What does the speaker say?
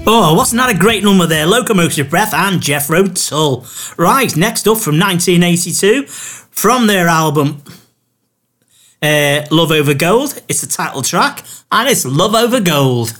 Oh, wasn't that a great number there? Locomotive Breath and Jethro Tull. Right, next up from 1982, from their album Love Over Gold, it's the title track, and it's Love Over Gold.